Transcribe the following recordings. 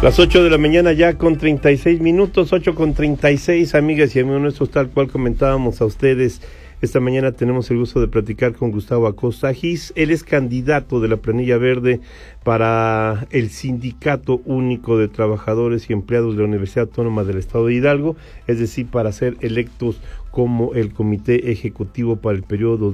Las 8 de la mañana ya con 36 minutos, 8 con 36, amigas y amigos nuestros, tal cual comentábamos a ustedes. Esta mañana tenemos el gusto de platicar con Gustavo Acosta Ajís. Él es candidato de la Planilla Verde para el Sindicato Único de Trabajadores y Empleados de la Universidad Autónoma del Estado de Hidalgo, es decir, para ser electos como el Comité Ejecutivo para el periodo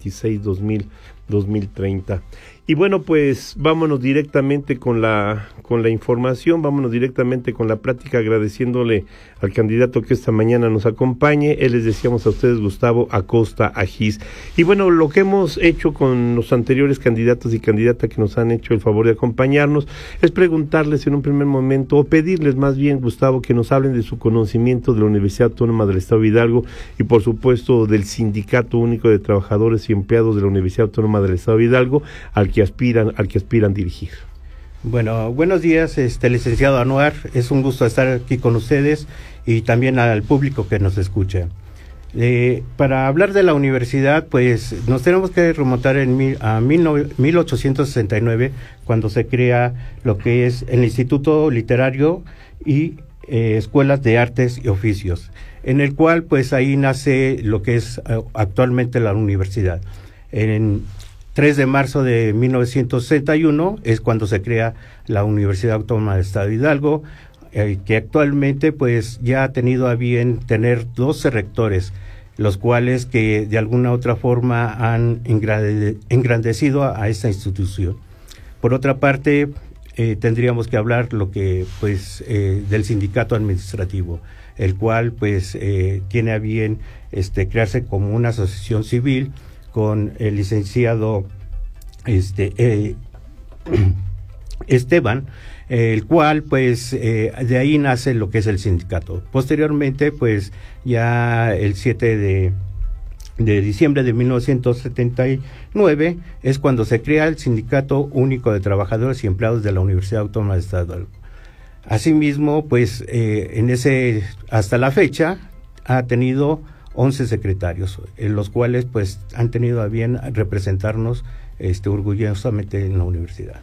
2026-2030. Y bueno, pues vámonos directamente con la información, vámonos directamente con la plática, agradeciéndole al candidato que esta mañana nos acompañe. Él les decíamos a ustedes, Gustavo Acosta Ajís. Y bueno, lo que hemos hecho con los anteriores candidatos y candidatas que nos han hecho el favor de acompañarnos es preguntarles en un primer momento, o pedirles más bien, Gustavo, que nos hablen de su conocimiento de la Universidad Autónoma del Estado de Hidalgo y por supuesto del Sindicato Único de Trabajadores y Empleados de la Universidad Autónoma del Estado de Hidalgo, al que aspiran dirigir. Bueno, buenos días, licenciado Anuar. Es un gusto estar aquí con ustedes y también al público que nos escucha. Para hablar de la universidad, pues nos tenemos que remontar a 1869, cuando se crea lo que es el Instituto Literario y Escuelas de Artes y Oficios, en el cual pues ahí nace lo que es actualmente la universidad. En 3 de marzo de 1961 es cuando se crea la Universidad Autónoma del Estado de Hidalgo, que actualmente pues ya ha tenido a bien tener 12 rectores, los cuales que de alguna u otra forma han engrandecido a esta institución. Por otra parte, tendríamos que hablar lo que pues del sindicato administrativo, el cual pues tiene a bien crearse como una asociación civil con el licenciado Esteban, el cual pues de ahí nace lo que es el sindicato. Posteriormente pues ya el 7 de diciembre de 1979 es cuando se crea el Sindicato Único de Trabajadores y Empleados de la Universidad Autónoma del Estado de Hidalgo. Asimismo pues hasta la fecha ha tenido 11 secretarios, en los cuales pues han tenido a bien representarnos orgullosamente en la universidad.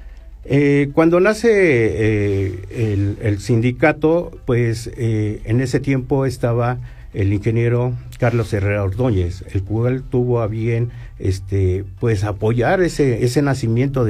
Cuando nace el sindicato, pues en ese tiempo estaba el ingeniero Carlos Herrera Ordóñez, el cual tuvo a bien pues apoyar ese nacimiento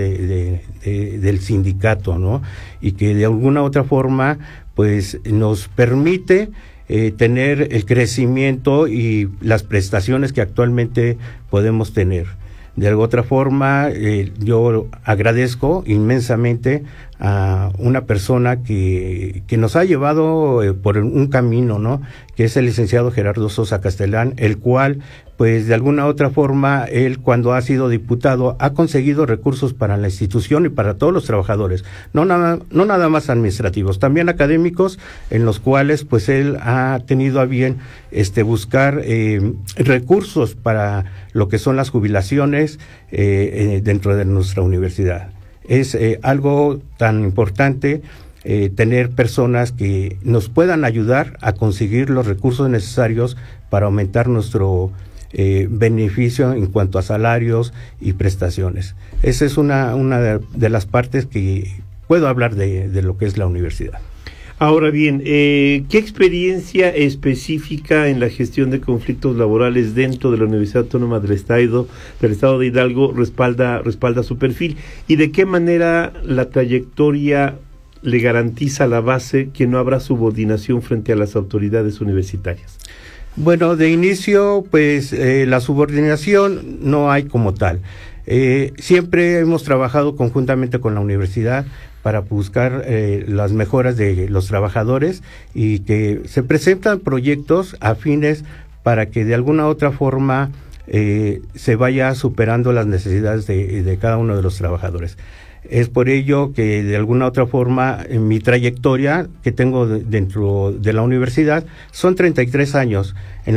del sindicato, ¿no? Y que de alguna u otra forma pues nos permite tener el crecimiento y las prestaciones que actualmente podemos tener. De alguna otra forma, yo agradezco inmensamente a una persona que nos ha llevado por un camino, ¿no? Que es el licenciado Gerardo Sosa Castellán, el cual, pues de alguna u otra forma, él cuando ha sido diputado ha conseguido recursos para la institución y para todos los trabajadores, no nada más administrativos, también académicos, en los cuales pues él ha tenido a bien buscar recursos para lo que son las jubilaciones dentro de nuestra universidad. Es algo tan importante tener personas que nos puedan ayudar a conseguir los recursos necesarios para aumentar nuestro beneficio en cuanto a salarios y prestaciones. Esa es una de las partes que puedo hablar de lo que es la universidad. Ahora bien, ¿qué experiencia específica en la gestión de conflictos laborales dentro de la Universidad Autónoma del Estado de Hidalgo respalda su perfil? ¿Y de qué manera la trayectoria le garantiza la base que no habrá subordinación frente a las autoridades universitarias? Bueno, de inicio, pues la subordinación no hay como tal. Siempre hemos trabajado conjuntamente con la universidad para buscar las mejoras de los trabajadores y que se presentan proyectos afines para que de alguna u otra forma se vaya superando las necesidades de cada uno de los trabajadores. Es por ello que de alguna u otra forma en mi trayectoria que tengo dentro de la universidad son 33 años.